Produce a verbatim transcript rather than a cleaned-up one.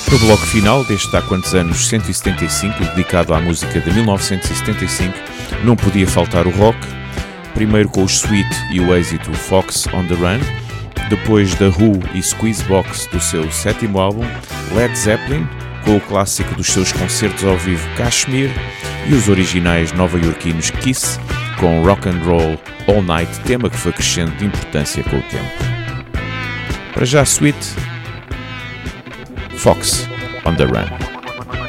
No bloco final deste Há Quantos Anos cento e setenta e cinco, dedicado à música de mil novecentos e setenta e cinco, não podia faltar o rock, primeiro com os Sweet e o êxito Fox on the Run, depois da Who e Squeezebox do seu sétimo álbum, Led Zeppelin, com o clássico dos seus concertos ao vivo Kashmir, e os originais nova-iorquinos Kiss, com Rock and Roll All Night, tema que foi crescendo de importância com o tempo. Para já Sweet, Fox on the Run.